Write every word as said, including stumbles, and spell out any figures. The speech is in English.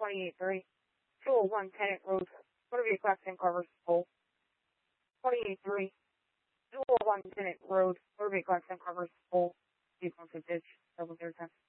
twenty-eight three. two oh one Tenant Road, motor vehicle accident covers pole. twenty-eight three. two oh one Tenant Road, motor vehicle accident covers pole. Vehicle into ditch, double zero ten.